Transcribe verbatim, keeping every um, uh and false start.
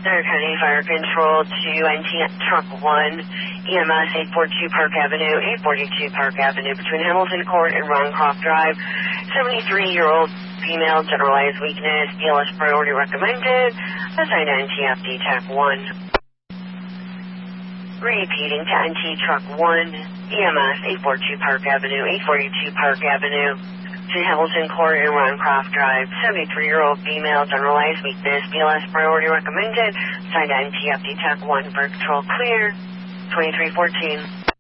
Center County Fire Control to N T Truck one, E M S eight forty-two Park Avenue, eight forty-two Park Avenue, between Hamilton Court and Roncroft Drive. seventy-three-year-old female, generalized weakness, B L S priority recommended. Assigned to N T F D Tech one. Repeating to N T Truck one, E M S eight forty-two Park Avenue, eight forty-two Park Avenue, to Hamilton Court and Roncroft Drive. seventy-three-year-old female, generalized weakness, B L S priority recommended. Assigned to N T F D Tech one, bird control clear. twenty-three fourteen.